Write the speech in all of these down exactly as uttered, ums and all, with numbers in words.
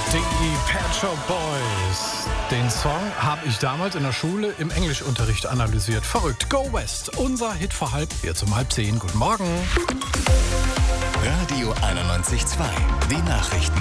Die Pet Shop Boys. Den Song habe ich damals in der Schule im Englischunterricht analysiert. Verrückt. Go West. Unser Hit vor halb, jetzt um halb zehn. Guten Morgen. Radio einundneunzig Komma zwei. Die Nachrichten.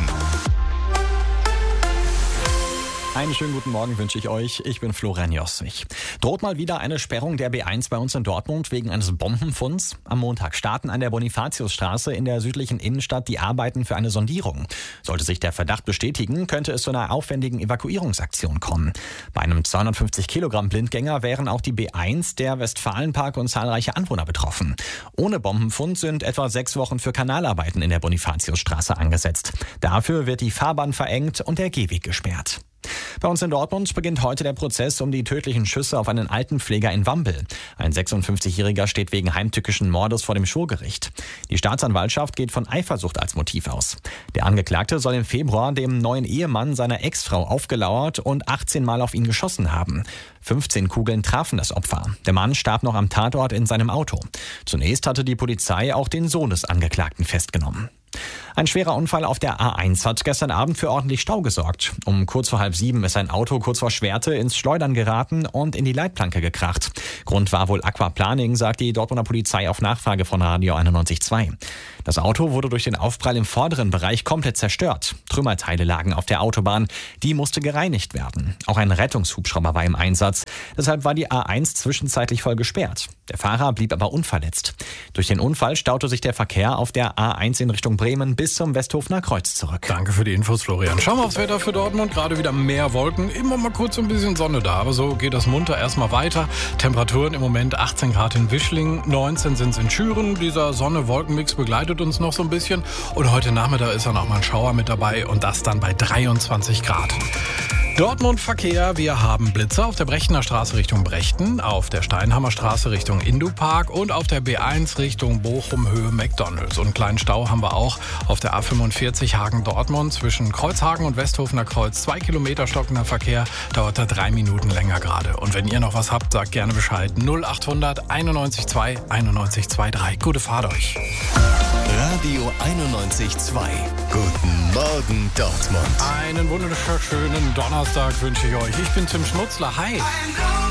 Einen schönen guten Morgen wünsche ich euch. Ich bin Florian Josswig. Droht mal wieder eine Sperrung der B eins bei uns in Dortmund wegen eines Bombenfunds? Am Montag starten an der Bonifatiusstraße in der südlichen Innenstadt die Arbeiten für eine Sondierung. Sollte sich der Verdacht bestätigen, könnte es zu einer aufwendigen Evakuierungsaktion kommen. Bei einem zweihundertfünfzig Kilogramm Blindgänger wären auch die B eins, der Westfalenpark und zahlreiche Anwohner betroffen. Ohne Bombenfund sind etwa sechs Wochen für Kanalarbeiten in der Bonifatiusstraße angesetzt. Dafür wird die Fahrbahn verengt und der Gehweg gesperrt. Bei uns in Dortmund beginnt heute der Prozess um die tödlichen Schüsse auf einen Altenpfleger in Wambel. Ein sechsundfünfzigjähriger steht wegen heimtückischen Mordes vor dem Schwurgericht. Die Staatsanwaltschaft geht von Eifersucht als Motiv aus. Der Angeklagte soll im Februar dem neuen Ehemann seiner Ex-Frau aufgelauert und achtzehn Mal auf ihn geschossen haben. fünfzehn Kugeln trafen das Opfer. Der Mann starb noch am Tatort in seinem Auto. Zunächst hatte die Polizei auch den Sohn des Angeklagten festgenommen. Ein schwerer Unfall auf der A eins hat gestern Abend für ordentlich Stau gesorgt. Um kurz vor halb sieben ist ein Auto kurz vor Schwerte ins Schleudern geraten und in die Leitplanke gekracht. Grund war wohl Aquaplaning, sagt die Dortmunder Polizei auf Nachfrage von Radio einundneunzig Komma zwei. Das Auto wurde durch den Aufprall im vorderen Bereich komplett zerstört. Trümmerteile lagen auf der Autobahn. Die musste gereinigt werden. Auch ein Rettungshubschrauber war im Einsatz. Deshalb war die A eins zwischenzeitlich voll gesperrt. Der Fahrer blieb aber unverletzt. Durch den Unfall staute sich der Verkehr auf der A eins in Richtung Bremen bis zum Westhofener Kreuz zurück. Danke für die Infos, Florian. Schauen wir aufs Wetter für Dortmund. Gerade wieder mehr Wolken, immer mal kurz ein bisschen Sonne da. Aber so geht das munter erstmal weiter. Temperaturen im Moment achtzehn Grad in Wischling, neunzehn sind es in Schüren. Dieser Sonne-Wolken-Mix begleitet uns noch so ein bisschen. Und heute Nachmittag ist dann auch mal ein Schauer mit dabei und das dann bei dreiundzwanzig Grad. Dortmund Verkehr, wir haben Blitze auf der Brechtener Straße Richtung Brechten, auf der Steinhammer Straße Richtung Indupark und auf der B eins Richtung Bochum Höhe McDonalds. Und einen kleinen Stau haben wir auch auf der A fünfundvierzig Hagen-Dortmund zwischen Kreuzhagen und Westhofener Kreuz. Zwei Kilometer stockender Verkehr, dauert da drei Minuten länger gerade. Und wenn ihr noch was habt, sagt gerne Bescheid. null achthundert einundneunzig zwei einundneunzig drei. Gute Fahrt euch. Radio einundneunzig Komma zwei. Guten Morgen Dortmund. Einen wunderschönen Donnerstag wünsche ich euch. Ich bin Tim Schmutzler. Hi.